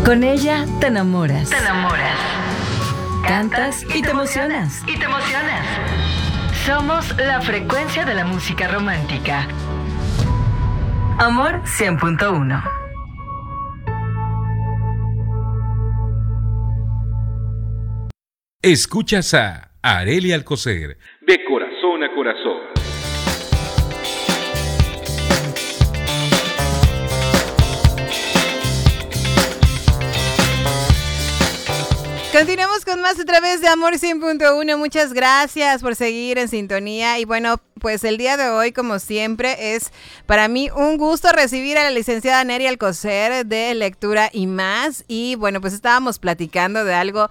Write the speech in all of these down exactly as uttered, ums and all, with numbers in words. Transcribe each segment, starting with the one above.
Con ella te enamoras. Te enamoras. Cantas y te emocionas. Y te emocionas. Somos la frecuencia de la música romántica. Amor cien punto uno. Escuchas a Arely Alcocer, de corazón a corazón. Continuamos con más a través de Amor cien punto uno. Muchas gracias por seguir en sintonía. Y bueno, pues el día de hoy, como siempre, es para mí un gusto recibir a la licenciada Nery Alcocer de Lectura y Más. Y bueno, pues estábamos platicando de algo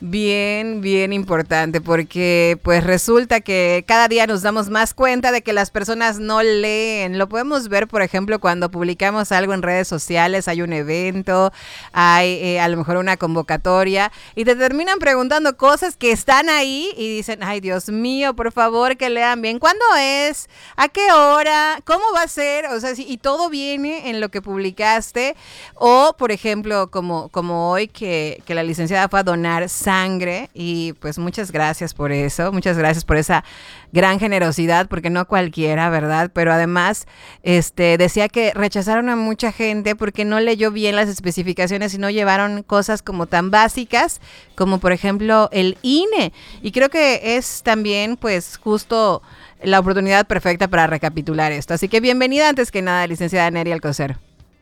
bien, bien importante, porque pues resulta que cada día nos damos más cuenta de que las personas no leen. Lo podemos ver, por ejemplo, cuando publicamos algo en redes sociales, hay un evento, hay eh, a lo mejor una convocatoria, y te terminan preguntando cosas que están ahí y dicen, ay Dios mío, por favor que lean bien. ¿Cuándo es? ¿A qué hora? ¿Cómo va a ser? O sea, sí, y todo viene en lo que publicaste. O, por ejemplo, como, como hoy que, que la licenciada fue a donar sangre, y pues muchas gracias por eso, muchas gracias por esa gran generosidad, porque no cualquiera, ¿verdad? Pero además, este, decía que rechazaron a mucha gente porque no leyó bien las especificaciones y no llevaron cosas como tan básicas, como por ejemplo el I N E, y creo que es también pues justo la oportunidad perfecta para recapitular esto. Así que bienvenida antes que nada, licenciada Nery Alcocer.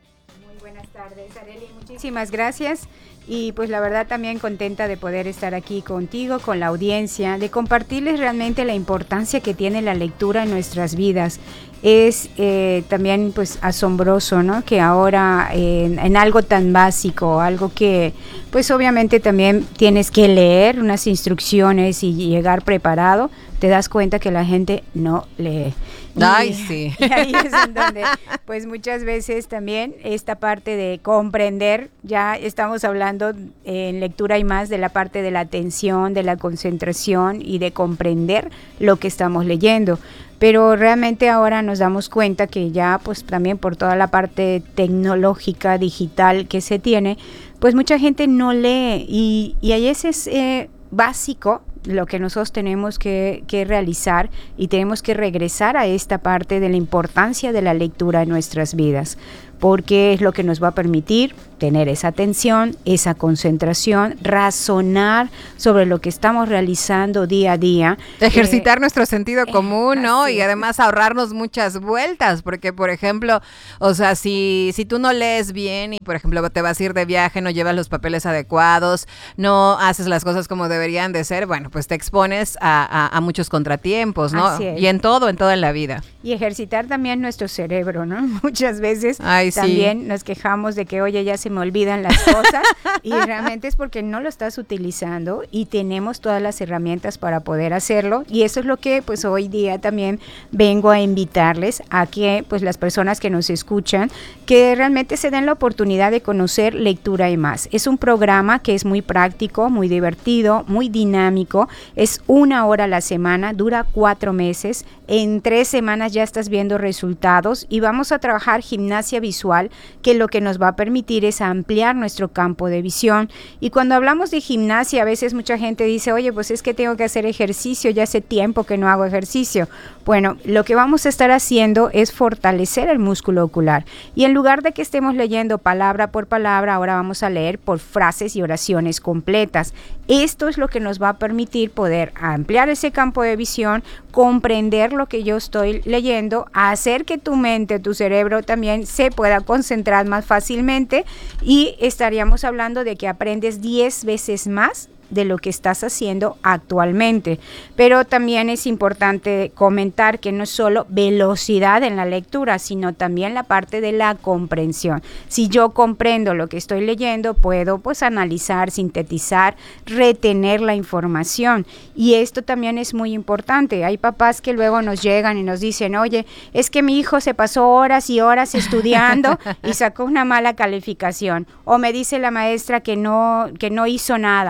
Muy buenas tardes, Arely, muchísimas gracias. Y pues la verdad también contenta de poder estar aquí contigo, con la audiencia, de compartirles realmente la importancia que tiene la lectura en nuestras vidas. Es eh, también pues asombroso, ¿no? Que ahora eh, en algo tan básico, algo que pues obviamente también tienes que leer unas instrucciones y llegar preparado, te das cuenta que la gente no lee. Y, Ay, sí. Y ahí es en donde, pues muchas veces también esta parte de comprender, ya estamos hablando en Lectura y Más de la parte de la atención, de la concentración y de comprender lo que estamos leyendo. Pero realmente ahora nos damos cuenta que ya pues también por toda la parte tecnológica, digital que se tiene, pues mucha gente no lee y, y ahí ese es eh, básico lo que nosotros tenemos que, que realizar, y tenemos que regresar a esta parte de la importancia de la lectura en nuestras vidas, porque es lo que nos va a permitir tener esa atención, esa concentración, razonar sobre lo que estamos realizando día a día. Ejercitar eh, nuestro sentido común, ¿no? Y además ahorrarnos muchas vueltas, porque por ejemplo, o sea, si, si tú no lees bien y por ejemplo te vas a ir de viaje, no llevas los papeles adecuados, no haces las cosas como deberían de ser, bueno, pues te expones a, a, a muchos contratiempos, ¿no? Y en todo, en toda la vida. Y ejercitar también nuestro cerebro, ¿no? Muchas veces Ay, también sí. nos quejamos de que, oye, ya se me olvidan las cosas, y realmente es porque no lo estás utilizando, y tenemos todas las herramientas para poder hacerlo, y eso es lo que pues hoy día también vengo a invitarles a que pues las personas que nos escuchan, que realmente se den la oportunidad de conocer Lectura y Más. Es un programa que es muy práctico, muy divertido, muy dinámico, es una hora a la semana, dura cuatro meses, en tres semanas ya estás viendo resultados, y vamos a trabajar gimnasia visual, que lo que nos va a permitir es ampliar nuestro campo de visión. Y cuando hablamos de gimnasia, a veces mucha gente dice, oye, pues es que tengo que hacer ejercicio, ya hace tiempo que no hago ejercicio. Bueno, lo que vamos a estar haciendo es fortalecer el músculo ocular, y en lugar de que estemos leyendo palabra por palabra, ahora vamos a leer por frases y oraciones completas. Esto es lo que nos va a permitir poder ampliar ese campo de visión, comprender lo que yo estoy leyendo, hacer que tu mente, tu cerebro también se pueda concentrar más fácilmente, y estaríamos hablando de que aprendes diez veces más de lo que estás haciendo actualmente. Pero también es importante comentar que no es solo velocidad en la lectura, sino también la parte de la comprensión. Si yo comprendo lo que estoy leyendo, puedo pues analizar, sintetizar, retener la información, y esto también es muy importante. Hay papás que luego nos llegan y nos dicen, oye, es que mi hijo se pasó horas y horas estudiando y sacó una mala calificación, o me dice la maestra que no, que no hizo nada.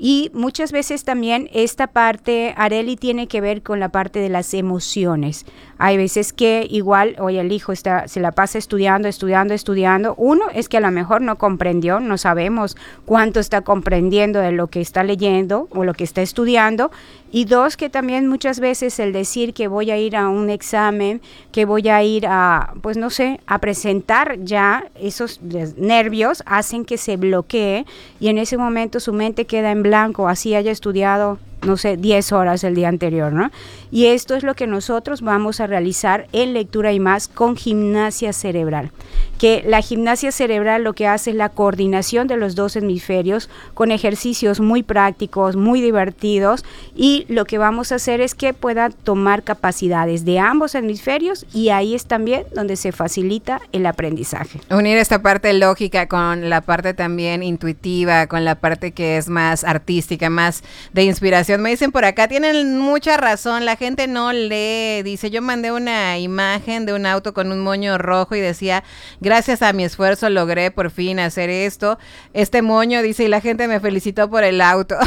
Y muchas veces también esta parte, Arely, tiene que ver con la parte de las emociones. Hay veces que igual, hoy el hijo está, se la pasa estudiando, estudiando, estudiando. Uno es que a lo mejor no comprendió, no sabemos cuánto está comprendiendo de lo que está leyendo o lo que está estudiando. Y dos, que también muchas veces el decir que voy a ir a un examen, que voy a ir a, pues no sé, a presentar ya, esos nervios hacen que se bloquee y en ese momento su mente queda en blanco, así haya estudiado, no sé, diez horas el día anterior, ¿no? Y esto es lo que nosotros vamos a realizar en Lectura y Más con gimnasia cerebral. Que la gimnasia cerebral lo que hace es la coordinación de los dos hemisferios con ejercicios muy prácticos, muy divertidos, y lo que vamos a hacer es que pueda tomar capacidades de ambos hemisferios y ahí es también donde se facilita el aprendizaje. Unir esta parte lógica con la parte también intuitiva, con la parte que es más artística, más de inspiración. Me dicen por acá, tienen mucha razón, la gente no lee, dice, yo mandé una imagen de un auto con un moño rojo y decía, gracias a mi esfuerzo logré por fin hacer esto, este moño, dice, y la gente me felicitó por el auto.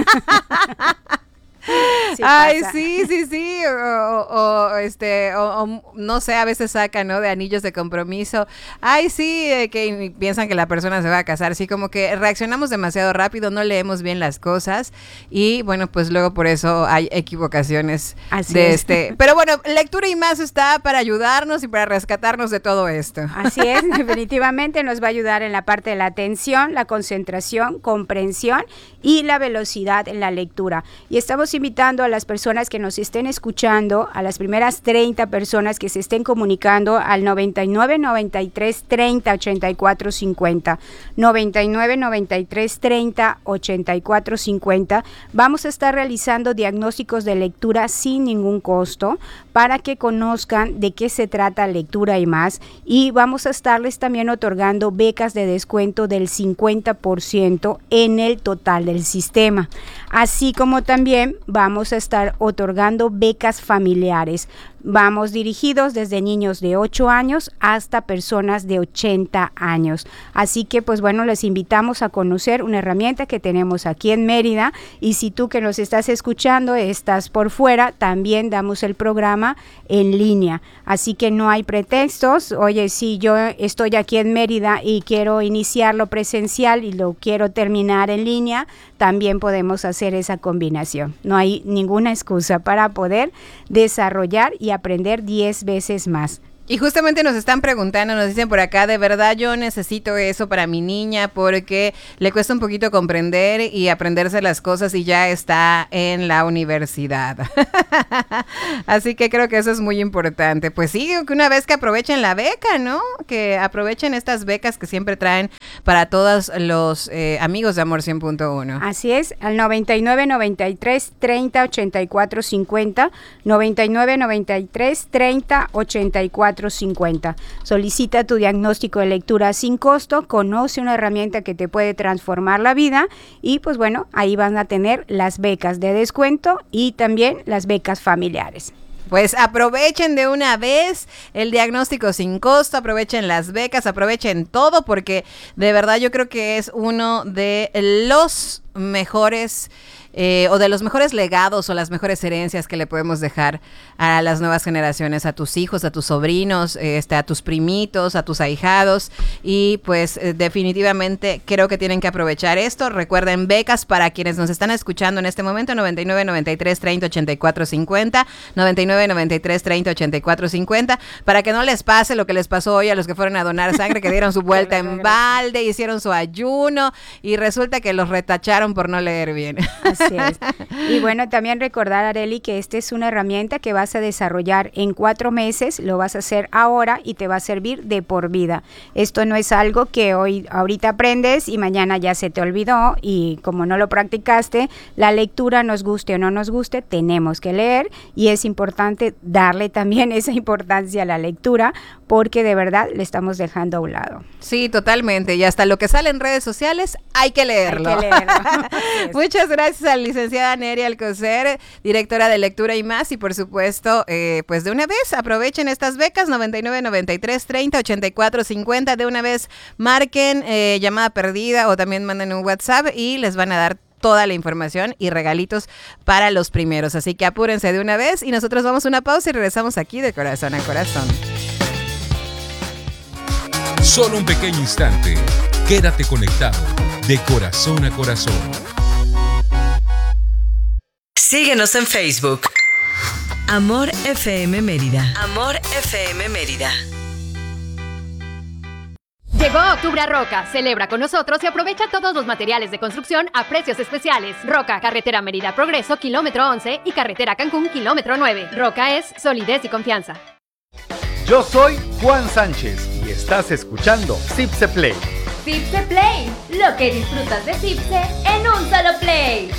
Sí, ay, pasa. sí, sí, sí, o, o, o este, o, o no sé, a veces sacan, ¿no? De anillos de compromiso. Ay, sí, eh, que piensan que la persona se va a casar, sí, como que reaccionamos demasiado rápido, no leemos bien las cosas y bueno, pues luego por eso hay equivocaciones. Así de es. este. Pero bueno, Lectura y Más está para ayudarnos y para rescatarnos de todo esto. Así es, definitivamente nos va a ayudar en la parte de la atención, la concentración, comprensión y la velocidad en la lectura. Y estamos invitando a las personas que nos estén escuchando, a las primeras treinta personas que se estén comunicando al noventa y nueve, noventa y tres, treinta, ochenta y cuatro, cincuenta, noventa y nueve, noventa y tres, treinta, ochenta y cuatro, cincuenta. Vamos a estar realizando diagnósticos de lectura sin ningún costo para que conozcan de qué se trata Lectura y Más, y vamos a estarles también otorgando becas de descuento del cincuenta por ciento en el total del sistema, así como también vamos a estar otorgando becas familiares. Vamos dirigidos desde niños de ocho años hasta personas de ochenta años. Así que pues bueno, les invitamos a conocer una herramienta que tenemos aquí en Mérida, y si tú que nos estás escuchando estás por fuera, también damos el programa en línea. Así que no hay pretextos. Oye, si yo estoy aquí en Mérida y quiero iniciarlo presencial y lo quiero terminar en línea, también podemos hacer esa combinación. No hay ninguna excusa para poder desarrollar y aprender diez veces más. Y justamente nos están preguntando, nos dicen por acá, de verdad yo necesito eso para mi niña porque le cuesta un poquito comprender y aprenderse las cosas y ya está en la universidad. Así que creo que eso es muy importante. Pues sí, que una vez que aprovechen la beca, ¿no? Que aprovechen estas becas que siempre traen para todos los eh, amigos de Amor cien punto uno. Así es, al noventa y nueve, noventa y tres, treinta, ochenta y cuatro, cincuenta, noventa y nueve, noventa y tres, treinta, ochenta y cuatro, cincuenta. Solicita tu diagnóstico de lectura sin costo, conoce una herramienta que te puede transformar la vida y pues bueno, ahí van a tener las becas de descuento y también las becas familiares. Pues aprovechen de una vez el diagnóstico sin costo, aprovechen las becas, aprovechen todo porque de verdad yo creo que es uno de los mejores eh, o de los mejores legados o las mejores herencias que le podemos dejar a las nuevas generaciones, a tus hijos, a tus sobrinos, este, a tus primitos, a tus ahijados y pues eh, definitivamente creo que tienen que aprovechar esto. Recuerden, becas para quienes nos están escuchando en este momento, noventa y nueve, noventa y tres, treinta, ochenta y cuatro, cincuenta, noventa y nueve, noventa y tres, treinta, ochenta y cuatro, cincuenta, para que no les pase lo que les pasó hoy a los que fueron a donar sangre, que dieron su vuelta en balde, hicieron su ayuno y resulta que los retacharon por no leer bien. Así es. Y bueno, también recordar, Arely, que esta es una herramienta que vas a desarrollar en cuatro meses, lo vas a hacer ahora y te va a servir de por vida. Esto no es algo que hoy, ahorita aprendes y mañana ya se te olvidó y como no lo practicaste, la lectura, nos guste o no nos guste, tenemos que leer y es importante darle también esa importancia a la lectura porque de verdad le estamos dejando a un lado. Sí, totalmente. Y hasta lo que sale en redes sociales hay que leerlo. Hay que leerlo. Muchas gracias a la licenciada Nery Alcocer, directora de Lectura y Más. Y por supuesto, eh, pues de una vez aprovechen estas becas, noventa y nueve, noventa y tres, treinta, ochenta y cuatro, cincuenta. De una vez marquen eh, llamada perdida o también manden un WhatsApp y les van a dar toda la información y regalitos para los primeros. Así que apúrense de una vez y nosotros vamos a una pausa y regresamos aquí de corazón a corazón. Solo un pequeño instante. Quédate conectado de corazón a corazón. Síguenos en Facebook. Amor F M Mérida. Amor F M Mérida. Llegó Octubre a Roca. Celebra con nosotros y aprovecha todos los materiales de construcción a precios especiales. Roca, carretera Mérida Progreso, kilómetro once y carretera Cancún, kilómetro nueve. Roca es solidez y confianza. Yo soy Juan Sánchez y estás escuchando Cipse Play. Cipse Play, lo que disfrutas de Cipse en un solo play.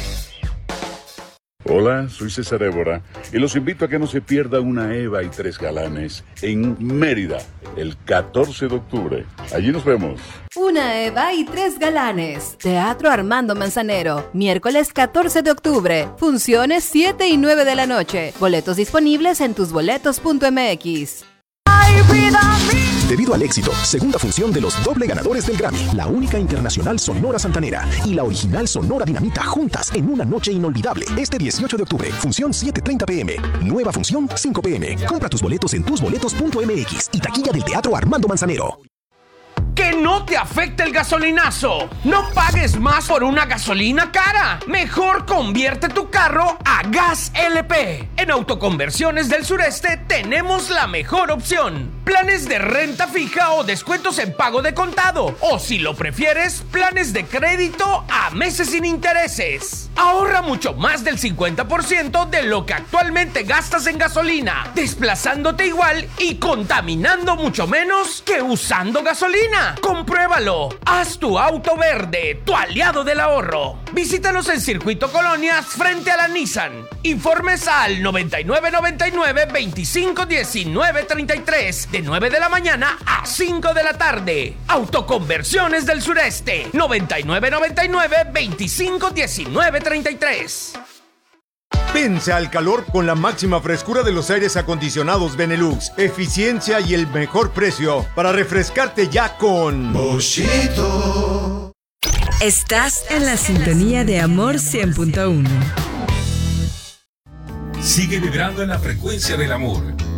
Hola, soy César Évora y los invito a que no se pierda una Eva y tres galanes en Mérida el catorce de octubre. Allí nos vemos. Una Eva y tres galanes. Teatro Armando Manzanero. Miércoles catorce de octubre. Funciones siete y nueve de la noche. Boletos disponibles en tusboletos punto m x. Debido al éxito, segunda función de los doble ganadores del Grammy, la única internacional Sonora Santanera y la original Sonora Dinamita juntas en una noche inolvidable. Este dieciocho de octubre, función siete treinta p m, nueva función cinco p m. Compra tus boletos en tusboletos punto m x y taquilla del Teatro Armando Manzanero. Que no te afecte el gasolinazo. No pagues más por una gasolina cara. Mejor convierte tu carro a Gas L P. En Autoconversiones del Sureste tenemos la mejor opción. Planes de renta fija o descuentos en pago de contado. O si lo prefieres, planes de crédito a meses sin intereses. Ahorra mucho más del cincuenta por ciento de lo que actualmente gastas en gasolina, desplazándote igual y contaminando mucho menos que usando gasolina. Compruébalo. Haz tu auto verde, tu aliado del ahorro. Visítanos en Circuito Colonias frente a la Nissan. Informes al noventa y nueve noventa y nueve veinticinco diecinueve treinta y tres de nueve de la mañana a cinco de la tarde. Autoconversiones del Sureste. noventa y nueve noventa y nueve veinticinco diecinueve treinta y tres. Vence al calor con la máxima frescura de los aires acondicionados Benelux, eficiencia y el mejor precio para refrescarte ya con Boschito. Estás en la sintonía de Amor cien punto uno. Sigue vibrando en la frecuencia del amor.